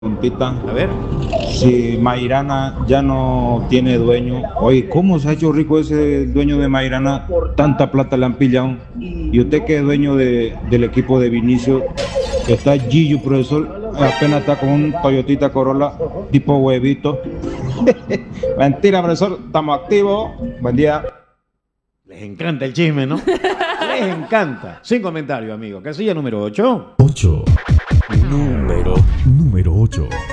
Compita, A ver. si Mairana ya no tiene dueño, oye, ¿cómo se ha hecho rico ese dueño de Mairana? Tanta plata le han pillado. Y usted que es dueño del equipo de Vinicio, está Gillo, profesor, apenas está con un Toyotita Corolla tipo huevito. Mentira, profesor, estamos activos. Buen día. Les encanta el chisme, ¿no? Les encanta. Sin comentario, amigo. Casilla número 8. 8. Número 8.